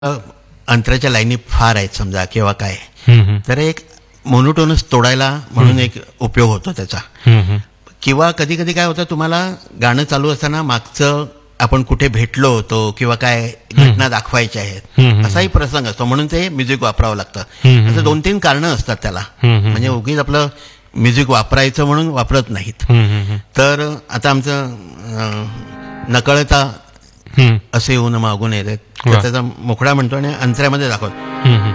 अंतराच्या लाईनी फार आहेत समजा किंवा काय, तर एक मोनोटोनस तोडायला म्हणून एक उपयोग होतो त्याचा. किंवा कधी कधी काय होतं, तुम्हाला गाणं चालू असताना मागचं आपण कुठे भेटलो होतो किंवा काय घटना दाखवायच्या आहेत असाही प्रसंग असतो, म्हणून ते म्युझिक वापरावं लागतं. असं 2-3 कारणं असतात त्याला, म्हणजे उगीच आपलं म्युझिक वापरायचं म्हणून वापरत नाहीत. तर आता आमचं नकळता असे येऊन मागून येते, त्याचा मुखडा म्हणतो आणि अंतऱ्यामध्ये दाखवतो.